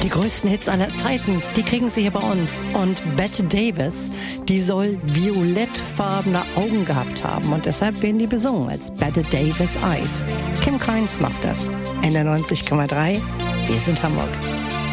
Die größten Hits aller Zeiten, die kriegen Sie hier bei uns. Und Bette Davis, die soll violettfarbene Augen gehabt haben. Und deshalb werden die besungen als Bette Davis Eyes. Kim Carnes macht das. 91,3. Wir sind Hamburg.